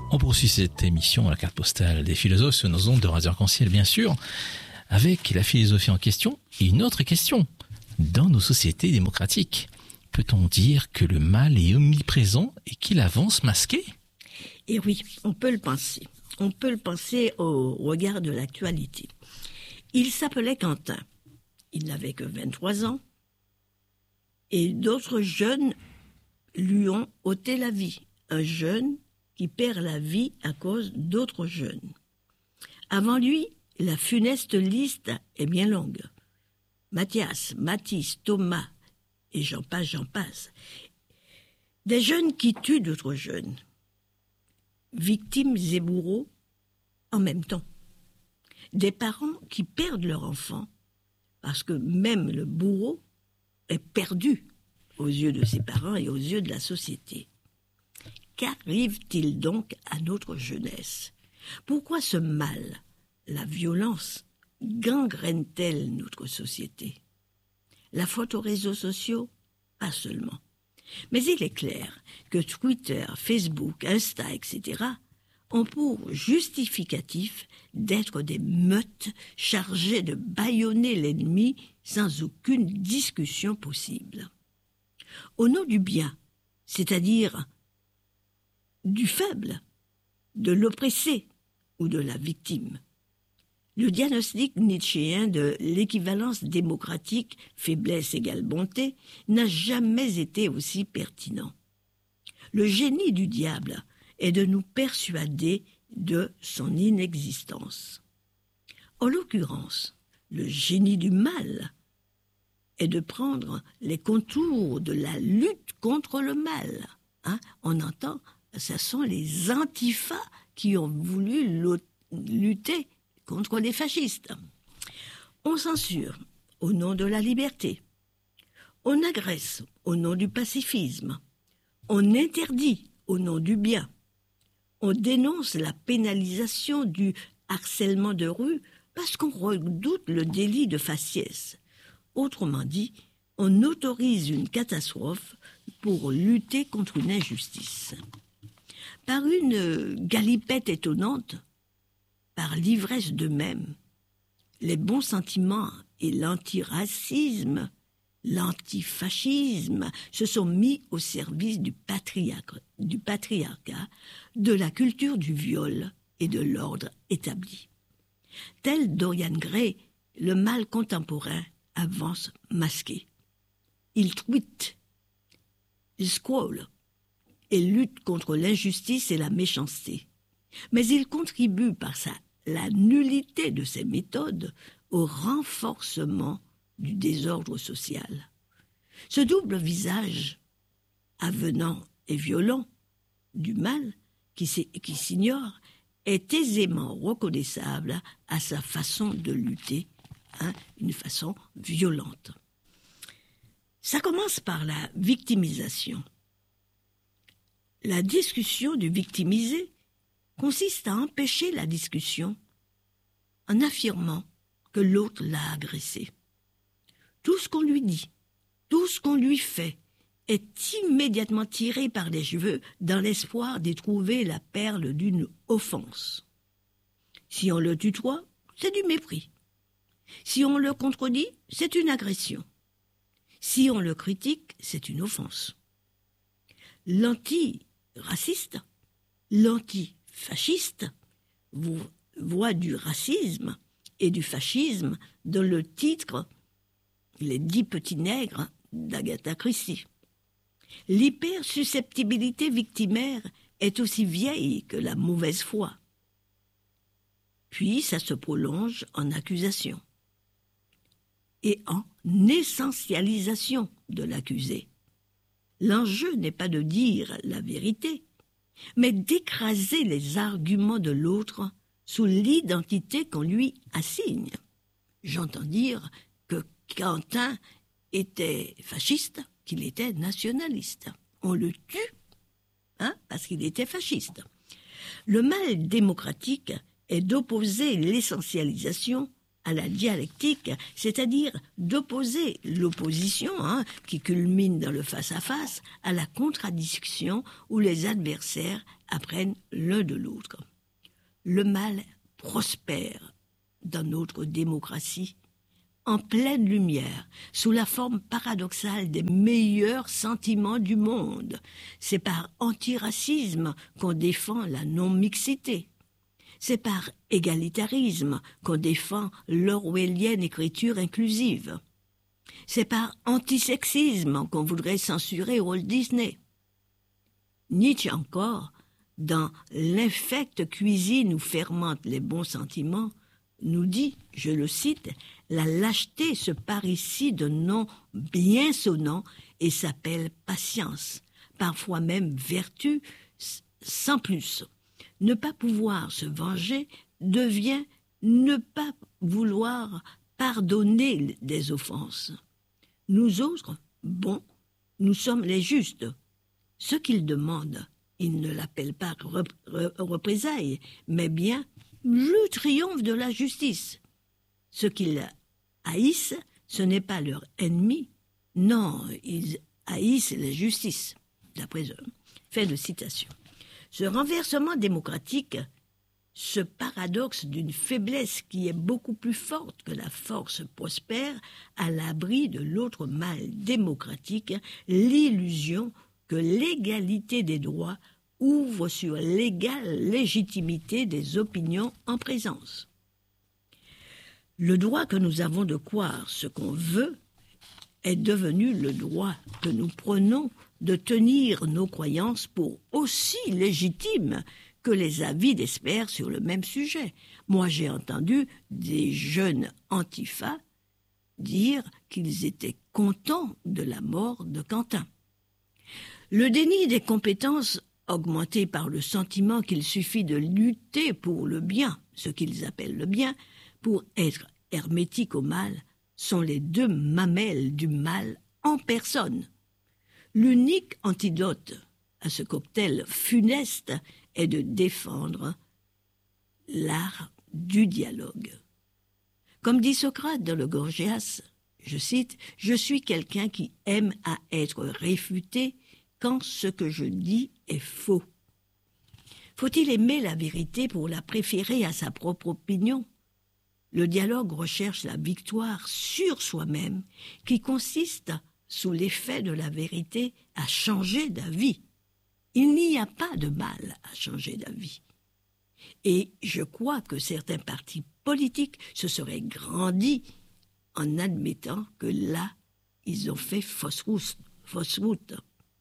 On poursuit cette émission à la carte postale des philosophes sur nos ondes de Radio Arc-en-Ciel, bien sûr, avec la philosophie en question et une autre question. Dans nos sociétés démocratiques, peut-on dire que le mal est omniprésent et qu'il avance masqué ? Et oui, on peut le penser. On peut le penser au regard de l'actualité. Il s'appelait Quentin. Il n'avait que 23 ans. Et d'autres jeunes lui ont ôté la vie. Un jeune qui perd la vie à cause d'autres jeunes. Avant lui, la funeste liste est bien longue. Mathias, Mathis, Thomas, et j'en passe. Des jeunes qui tuent d'autres jeunes. Victimes et bourreaux en même temps. Des parents qui perdent leur enfant parce que même le bourreau est perdu aux yeux de ses parents et aux yeux de la société. Qu'arrive-t-il donc à notre jeunesse ? Pourquoi ce mal, la violence, gangrène-t-elle notre société ? La faute aux réseaux sociaux ? Pas seulement. Mais il est clair que Twitter, Facebook, Insta, etc. ont pour justificatif d'être des meutes chargées de bâillonner l'ennemi sans aucune discussion possible. Au nom du bien, c'est-à-dire du faible, de l'oppressé ou de la victime. Le diagnostic nietzschéen de l'équivalence démocratique, faiblesse égale bonté, n'a jamais été aussi pertinent. Le génie du diable est de nous persuader de son inexistence. En l'occurrence, le génie du mal est de prendre les contours de la lutte contre le mal. On entend, ce sont les antifas qui ont voulu lutter contre les fascistes. On censure au nom de la liberté. On agresse au nom du pacifisme. On interdit au nom du bien. On dénonce la pénalisation du harcèlement de rue parce qu'on redoute le délit de faciès. Autrement dit, on autorise une catastrophe pour lutter contre une injustice. Par une galipette étonnante, par l'ivresse d'eux-mêmes, les bons sentiments et l'antiracisme, l'antifascisme se sont mis au service du patriarcat, de la culture du viol et de l'ordre établi. Tel Dorian Gray, le mal contemporain avance masqué. Il tweet, il scrolle et lutte contre l'injustice et la méchanceté. Mais il contribue par la nullité de ses méthodes au renforcement du désordre social. Ce double visage, avenant et violent, du mal qui s'ignore, est aisément reconnaissable à sa façon de lutter, une façon violente. Ça commence par la victimisation. La discussion du victimisé consiste à empêcher la discussion en affirmant que l'autre l'a agressé. Tout ce qu'on lui dit, tout ce qu'on lui fait est immédiatement tiré par les cheveux dans l'espoir d'y trouver la perle d'une offense. Si on le tutoie, c'est du mépris. Si on le contredit, c'est une agression. Si on le critique, c'est une offense. L'anti-raciste, l'anti-fasciste voit du racisme et du fascisme dans le titre « Les 10 petits nègres » d'Agatha Christie. L'hypersusceptibilité victimaire est aussi vieille que la mauvaise foi. Puis ça se prolonge en accusation et en essentialisation de l'accusé. L'enjeu n'est pas de dire la vérité, mais d'écraser les arguments de l'autre sous l'identité qu'on lui assigne. J'entends dire que Quentin était fasciste, qu'il était nationaliste. On le tue, parce qu'il était fasciste. Le mal démocratique est d'opposer l'essentialisation à la dialectique, c'est-à-dire d'opposer l'opposition, qui culmine dans le face-à-face, à la contradiction où les adversaires apprennent l'un de l'autre. Le mal prospère dans notre démocratie en pleine lumière, sous la forme paradoxale des meilleurs sentiments du monde. C'est par antiracisme qu'on défend la non-mixité. C'est par égalitarisme qu'on défend l'orwellienne écriture inclusive. C'est par antisexisme qu'on voudrait censurer Walt Disney. Nietzsche encore, dans l'infecte cuisine où fermentent les bons sentiments, nous dit, je le cite, « La lâcheté se pare ici de noms bien sonnants et s'appelle patience, parfois même vertu, sans plus. Ne pas pouvoir se venger devient ne pas vouloir pardonner des offenses. Nous autres, bon, nous sommes les justes. Ce qu'ils demandent, ils ne l'appellent pas représailles, mais bien le triomphe de la justice. Ce qu'ils haïssent, ce n'est pas leur ennemi, non, ils haïssent la justice, d'après eux. » Fin de citation. Ce renversement démocratique, ce paradoxe d'une faiblesse qui est beaucoup plus forte que la force prospère, à l'abri de l'autre mal démocratique, l'illusion que l'égalité des droits ouvre sur l'égale légitimité des opinions en présence. Le droit que nous avons de croire ce qu'on veut est devenu le droit que nous prenons de tenir nos croyances pour aussi légitimes que les avis d'experts sur le même sujet. Moi, j'ai entendu des jeunes antifas dire qu'ils étaient contents de la mort de Quentin. Le déni des compétences augmenté par le sentiment qu'il suffit de lutter pour le bien, ce qu'ils appellent le bien, pour être hermétique au mal, sont les deux mamelles du mal en personne. L'unique antidote à ce cocktail funeste est de défendre l'art du dialogue. Comme dit Socrate dans le Gorgias, je cite, « Je suis quelqu'un qui aime à être réfuté quand ce que je dis est faux. » Faut-il aimer la vérité pour la préférer à sa propre opinion? Le dialogue recherche la victoire sur soi-même qui consiste, sous l'effet de la vérité, à changer d'avis. Il n'y a pas de mal à changer d'avis. Et je crois que certains partis politiques se seraient grandis en admettant que là, ils ont fait fausse route.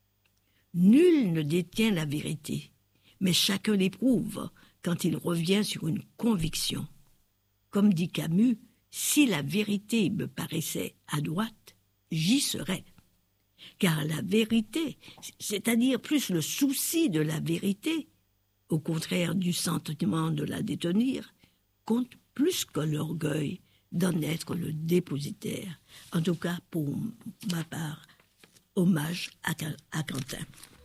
Nul ne détient la vérité, mais chacun l'éprouve quand il revient sur une conviction. Comme dit Camus, si la vérité me paraissait à droite, j'y serais. Car la vérité, c'est-à-dire plus le souci de la vérité, au contraire du sentiment de la détenir, compte plus que l'orgueil d'en être le dépositaire. En tout cas, pour ma part, hommage à Quentin.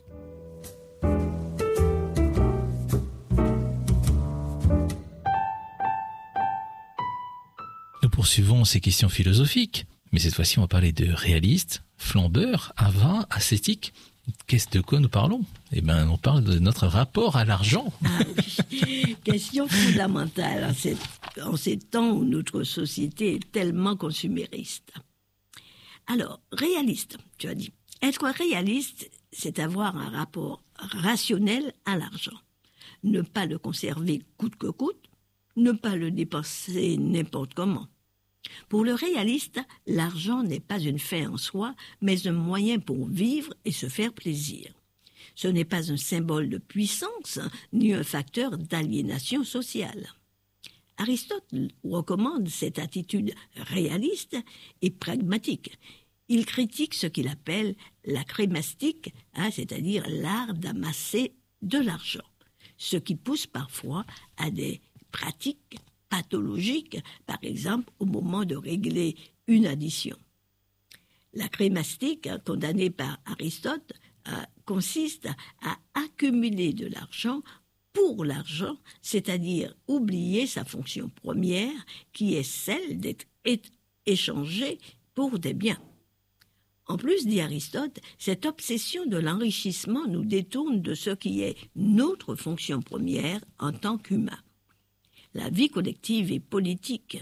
Nous poursuivons ces questions philosophiques, mais cette fois-ci on va parler de réaliste, flambeur, avare, ascétique. Qu'est-ce de quoi nous parlons? Eh bien, on parle de notre rapport à l'argent. Ah oui, question fondamentale en ces temps où notre société est tellement consumériste. Alors, réaliste, tu as dit. Être réaliste, c'est avoir un rapport rationnel à l'argent. Ne pas le conserver coûte que coûte, ne pas le dépenser n'importe comment. Pour le réaliste, l'argent n'est pas une fin en soi, mais un moyen pour vivre et se faire plaisir. Ce n'est pas un symbole de puissance, ni un facteur d'aliénation sociale. Aristote recommande cette attitude réaliste et pragmatique. Il critique ce qu'il appelle la crémastique, c'est-à-dire l'art d'amasser de l'argent, ce qui pousse parfois à des pratiques pathologiques, par exemple au moment de régler une addition. La crémastique, condamnée par Aristote, consiste à accumuler de l'argent pour l'argent, c'est-à-dire oublier sa fonction première qui est celle d'être échangé pour des biens. En plus, dit Aristote, cette obsession de l'enrichissement nous détourne de ce qui est notre fonction première en tant qu'humains. La vie collective est politique.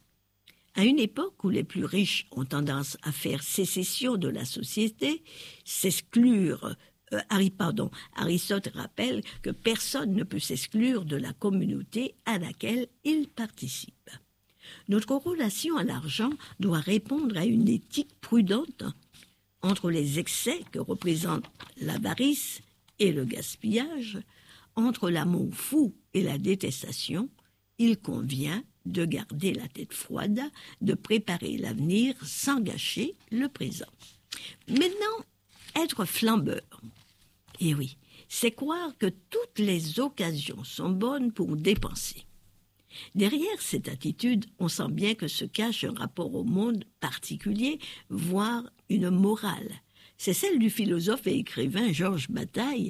À une époque où les plus riches ont tendance à faire sécession de la société, s'exclure, Aristote rappelle que personne ne peut s'exclure de la communauté à laquelle il participe. Notre relation à l'argent doit répondre à une éthique prudente. Entre les excès que représentent l'avarice et le gaspillage, entre l'amour fou et la détestation, il convient de garder la tête froide, de préparer l'avenir sans gâcher le présent. Maintenant, être flambeur. Et oui, c'est croire que toutes les occasions sont bonnes pour dépenser. Derrière cette attitude, on sent bien que se cache un rapport au monde particulier, voire une morale. C'est celle du philosophe et écrivain Georges Bataille.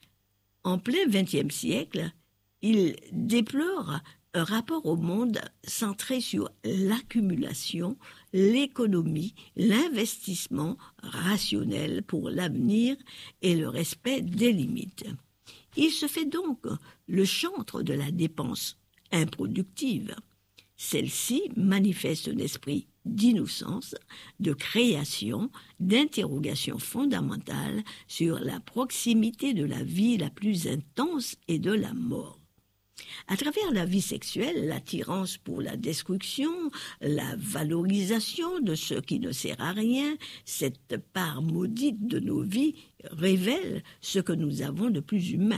En plein XXe siècle, il déplore un rapport au monde centré sur l'accumulation, l'économie, l'investissement rationnel pour l'avenir et le respect des limites. Il se fait donc le chantre de la dépense improductive. Celle-ci manifeste un esprit d'innocence, de création, d'interrogation fondamentale sur la proximité de la vie la plus intense et de la mort. À travers la vie sexuelle, l'attirance pour la destruction, la valorisation de ce qui ne sert à rien, cette part maudite de nos vies révèle ce que nous avons de plus humain.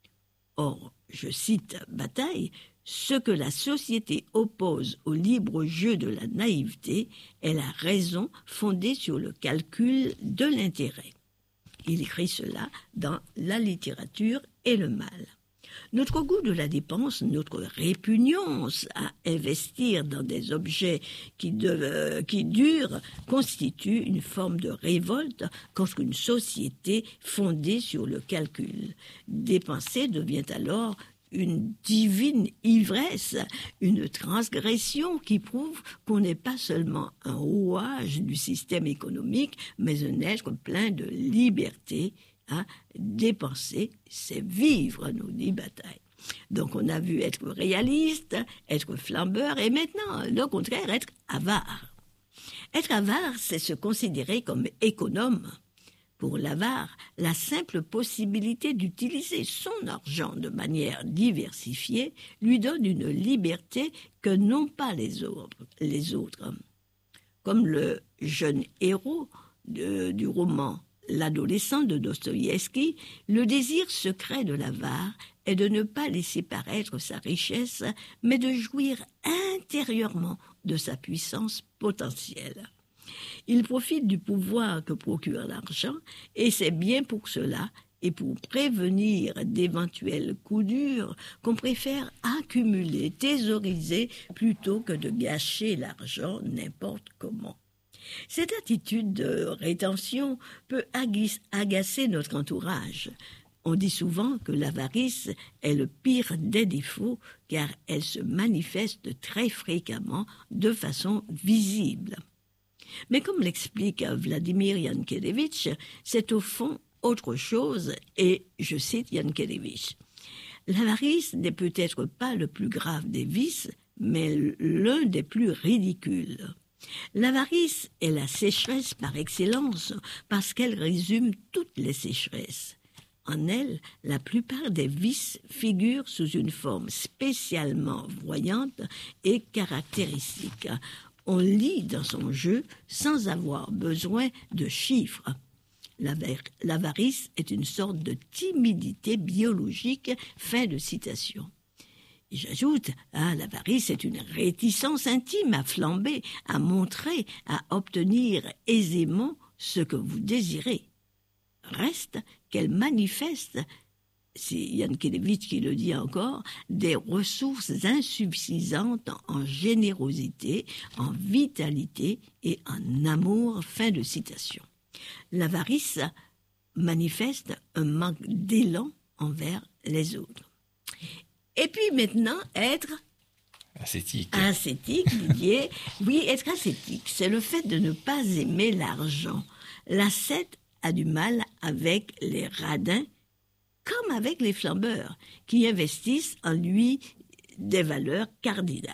Or, je cite Bataille, « Ce que la société oppose au libre jeu de la naïveté est la raison fondée sur le calcul de l'intérêt. » Il écrit cela dans La littérature et le mal. Notre goût de la dépense, notre répugnance à investir dans des objets qui durent, constitue une forme de révolte contre une société fondée sur le calcul. Dépenser devient alors une divine ivresse, une transgression qui prouve qu'on n'est pas seulement un rouage du système économique, mais un être plein de liberté. Dépenser, c'est vivre, nous dit Bataille. Donc on a vu être réaliste, être flambeur, et maintenant, le contraire, être avare. Être avare, c'est se considérer comme économe. Pour l'avare, la simple possibilité d'utiliser son argent de manière diversifiée lui donne une liberté que n'ont pas les autres. Comme le jeune héros du roman L'adolescent de Dostoïevski, le désir secret de l'avare est de ne pas laisser paraître sa richesse, mais de jouir intérieurement de sa puissance potentielle. Il profite du pouvoir que procure l'argent, et c'est bien pour cela, et pour prévenir d'éventuels coups durs, qu'on préfère accumuler, thésauriser, plutôt que de gâcher l'argent n'importe comment. Cette attitude de rétention peut agacer notre entourage. On dit souvent que l'avarice est le pire des défauts car elle se manifeste très fréquemment de façon visible. Mais comme l'explique Vladimir Yankelevitch, c'est au fond autre chose et je cite Yankelevitch. L'avarice n'est peut-être pas le plus grave des vices, mais l'un des plus ridicules. L'avarice est la sécheresse par excellence parce qu'elle résume toutes les sécheresses. En elle, la plupart des vices figurent sous une forme spécialement voyante et caractéristique. On lit dans son jeu sans avoir besoin de chiffres. L'avarice est une sorte de timidité biologique. Fin de citation. Et j'ajoute, l'avarice est une réticence intime à flamber, à montrer, à obtenir aisément ce que vous désirez. Reste qu'elle manifeste, c'est Yankelevitch qui le dit encore, des ressources insuffisantes en générosité, en vitalité et en amour. Fin de citation. L'avarice manifeste un manque d'élan envers les autres. Et puis maintenant, être ascétique, Didier. Oui, être ascétique, c'est le fait de ne pas aimer l'argent, l'ascète a du mal avec les radins, comme avec les flambeurs, qui investissent en lui des valeurs cardinales.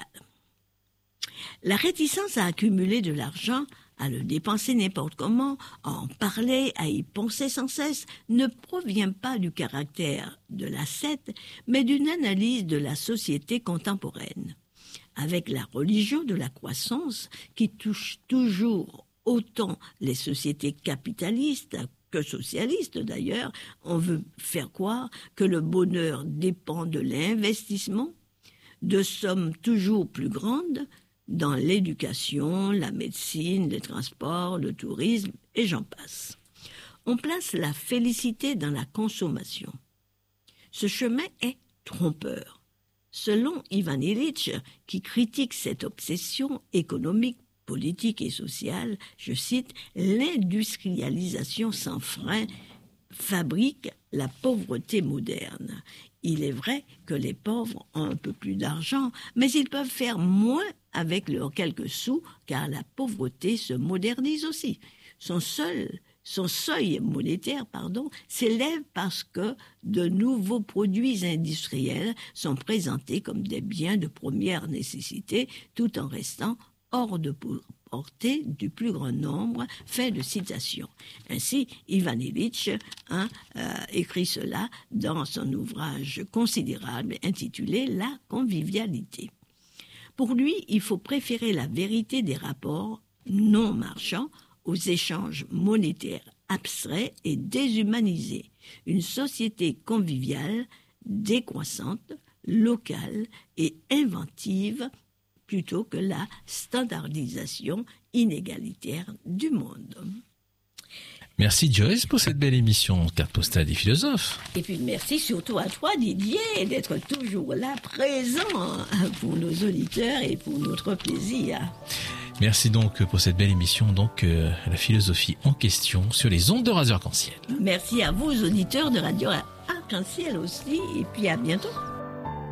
La réticence à accumuler de l'argent, à le dépenser n'importe comment, à en parler, à y penser sans cesse, ne provient pas du caractère de l'ascète, mais d'une analyse de la société contemporaine. Avec la religion de la croissance, qui touche toujours autant les sociétés capitalistes que socialistes d'ailleurs, on veut faire croire que le bonheur dépend de l'investissement, de sommes toujours plus grandes, dans l'éducation, la médecine, les transports, le tourisme, et j'en passe. On place la félicité dans la consommation. Ce chemin est trompeur. Selon Ivan Illich, qui critique cette obsession économique, politique et sociale, je cite, « l'industrialisation sans frein fabrique la pauvreté moderne ». Il est vrai que les pauvres ont un peu plus d'argent, mais ils peuvent faire moins avec leurs quelques sous, car la pauvreté se modernise aussi. Son seuil monétaire, s'élève parce que de nouveaux produits industriels sont présentés comme des biens de première nécessité, tout en restant hors de portée du plus grand nombre. Fin de citation. Ainsi, Ivan Illich écrit cela dans son ouvrage considérable intitulé « La convivialité ». Pour lui, il faut préférer la vérité des rapports non marchands aux échanges monétaires abstraits et déshumanisés. Une société conviviale, décroissante, locale et inventive plutôt que la standardisation inégalitaire du monde. Merci Joyce pour cette belle émission Carte postale des philosophes. Et puis merci surtout à toi Didier d'être toujours là, présent pour nos auditeurs et pour notre plaisir. Merci donc pour cette belle émission, la philosophie en question sur les ondes de Radio Arc-en-Ciel. Merci à vous auditeurs de Radio Arc-en-Ciel aussi, et puis à bientôt.